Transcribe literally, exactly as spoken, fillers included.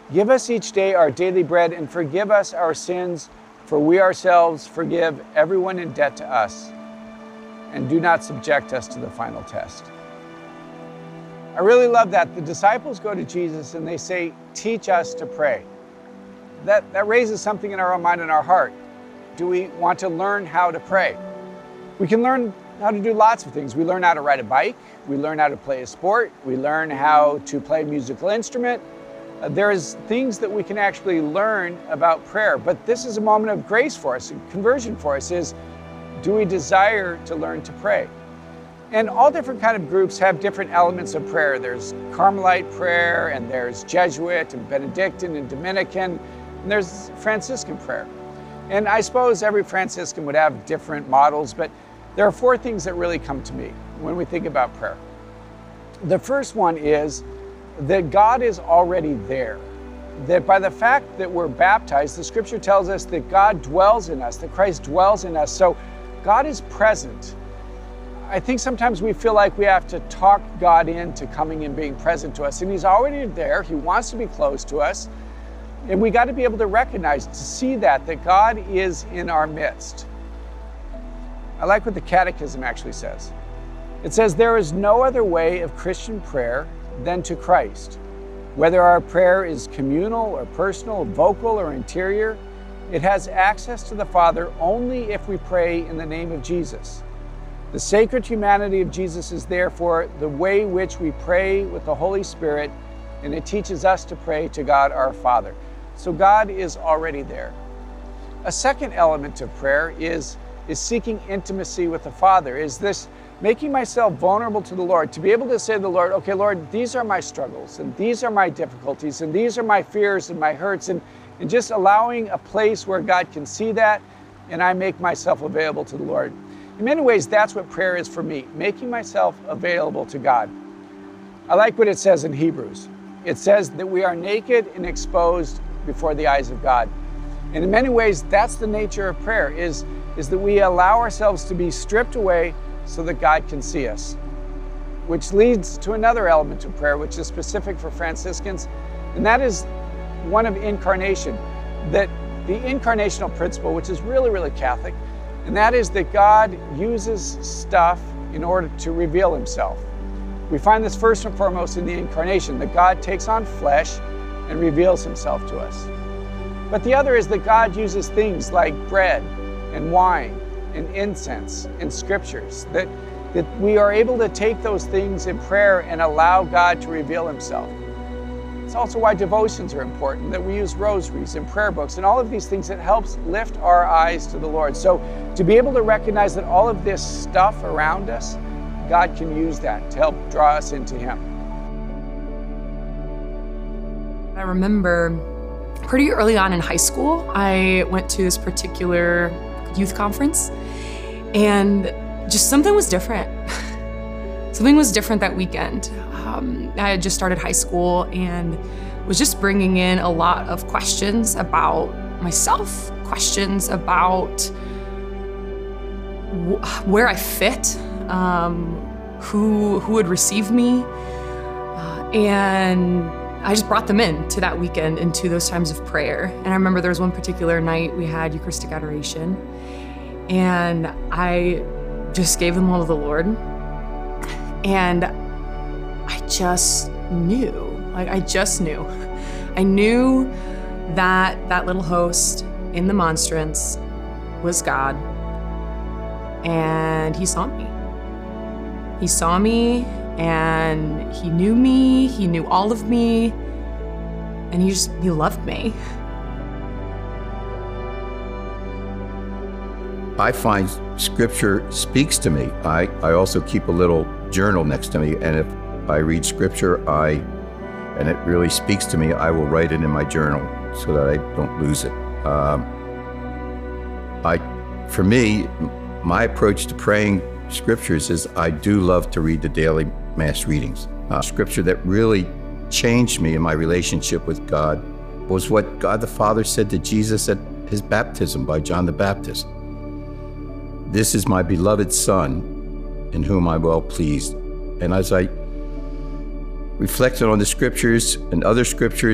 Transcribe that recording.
Give us each day our daily bread, and forgive us our sins, for we ourselves forgive everyone in debt to us. And do not subject us to the final test. I really love that. The disciples go to Jesus and they say, teach us to pray. That, that raises something in our own mind and our heart. Do we want to learn how to pray? We can learn how to do lots of things. We learn how to ride a bike. We learn how to play a sport. We learn how to play a musical instrument. Uh, there's things that we can actually learn about prayer. But this is a moment of grace for us, and conversion for us is, do we desire to learn to pray? And all different kind of groups have different elements of prayer. There's Carmelite prayer, and there's Jesuit and Benedictine and Dominican, and there's Franciscan prayer. And I suppose every Franciscan would have different models, but there are four things that really come to me when we think about prayer. The first one is that God is already there. That by the fact that we're baptized, the scripture tells us that God dwells in us, that Christ dwells in us. So God is present. I think sometimes we feel like we have to talk God into coming and being present to us, and He's already there. He wants to be close to us. And we got to be able to recognize, to see that, that God is in our midst. I like what the Catechism actually says. It says, there is no other way of Christian prayer than to Christ. Whether our prayer is communal or personal, vocal or interior, it has access to the Father only if we pray in the name of Jesus. The sacred humanity of Jesus is therefore the way which we pray with the Holy Spirit, and it teaches us to pray to God our Father. So God is already there. A second element of prayer is, is seeking intimacy with the Father, is this making myself vulnerable to the Lord, to be able to say to the Lord, okay, Lord, these are my struggles, and these are my difficulties, and these are my fears and my hurts, and, and just allowing a place where God can see that, and I make myself available to the Lord. In many ways, that's what prayer is for me, making myself available to God. I like what it says in Hebrews. It says that we are naked and exposed before the eyes of God. And in many ways, that's the nature of prayer, is, is that we allow ourselves to be stripped away so that God can see us. Which leads to another element of prayer, which is specific for Franciscans, and that is one of incarnation. That the incarnational principle, which is really, really Catholic, and that is that God uses stuff in order to reveal Himself. We find this first and foremost in the incarnation, that God takes on flesh and reveals Himself to us. But the other is that God uses things like bread and wine and incense and scriptures, that, that we are able to take those things in prayer and allow God to reveal Himself. It's also why devotions are important, that we use rosaries and prayer books and all of these things that helps lift our eyes to the Lord. So to be able to recognize that all of this stuff around us, God can use that to help draw us into Him. I remember pretty early on in high school, I went to this particular youth conference, and just something was different. Something was different that weekend. Um, I had just started high school and was just bringing in a lot of questions about myself, questions about wh where I fit, um, who, who would receive me, uh, and I just brought them in to that weekend and to those times of prayer. And I remember there was one particular night we had Eucharistic adoration, and I just gave them all to the Lord. And I just knew, like I just knew. I knew that that little host in the monstrance was God, and He saw me. He saw me, and He knew me, He knew all of me, and He just, He loved me. I find Scripture speaks to me. I, I also keep a little journal next to me, and if I read Scripture, I, and it really speaks to me, I will write it in my journal so that I don't lose it. Um, I, for me, my approach to praying Scriptures is I do love to read the daily Mass readings. Uh, scripture that really changed me in my relationship with God was what God the Father said to Jesus at His baptism by John the Baptist. "This is my beloved Son, in whom I'm well pleased." And as I reflected on the Scriptures and other Scriptures,